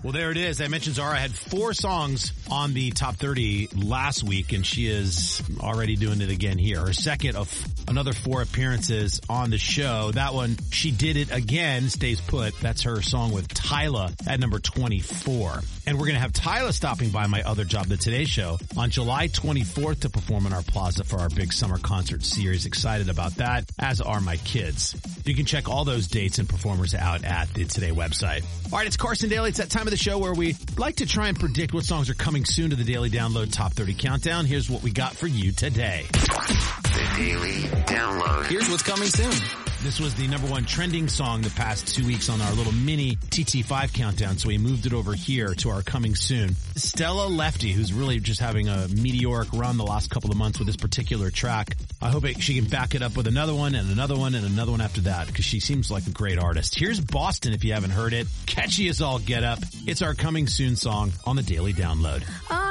Well, there it is. I mentioned Zara had 4 songs on the top 30 last week, and she is already doing it again here. Her second of another 4 appearances on the show. That one, She Did It Again, stays put. That's her song with Tyla at number 24. And we're going to have Tyla stopping by my other job, The Today Show, on July 24th to perform in our plaza for our big summer concert series. Excited about that, as are my kids. You can check all those dates and performers out at the Today website. All right, it's Carson Daly. It's that time of the show where we like to try and predict what songs are coming soon to the Daily Download Top 30 Countdown. Here's what we got for you today. The Daily Download. Here's what's coming soon. This was the number 1 trending song the past 2 weeks on our little mini TT5 countdown, so we moved it over here to our coming soon. Stella Lefty, who's really just having a meteoric run the last couple of months with this particular track. I hope she can back it up with another one and another one and another one after that, because she seems like a great artist. Here's Boston, if you haven't heard it. Catchy as all get up. It's our coming soon song on the Daily Download.